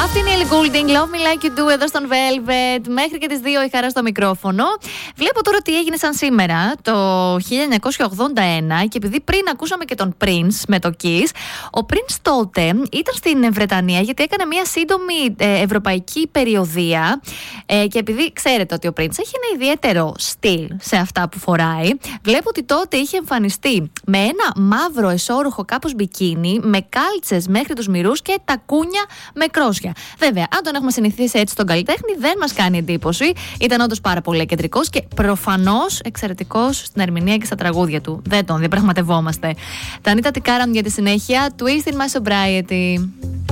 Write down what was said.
Αυτή είναι η Ellie Goulding, Love Me Like You Do, εδώ στον Velvet. Μέχρι και τις 2 η Χαρά στο μικρόφωνο. Βλέπω τώρα τι έγινε σαν σήμερα, το 1981, και επειδή πριν ακούσαμε και τον Prince με το Kiss, ο Prince τότε ήταν στην Βρετανία γιατί έκανε μια σύντομη ευρωπαϊκή περιοδεία. Και επειδή ξέρετε ότι ο Prince έχει ένα ιδιαίτερο στυλ σε αυτά που φοράει, βλέπω ότι τότε είχε εμφανιστεί με ένα μαύρο εσώρουχο κάπως μπικίνι, με κάλτσες μέχρι τους μυρούς και τακούνια με κρόσια. Βέβαια, αν τον έχουμε συνηθίσει έτσι στον καλλιτέχνη, δεν μας κάνει εντύπωση. Ήταν όντως πάρα πολύ κεντρικός και προφανώς εξαιρετικός στην ερμηνεία και στα τραγούδια του. Δεν τον διαπραγματευόμαστε. Τα Ανίτα Τικάραν για τη συνέχεια. Twist in my sobriety.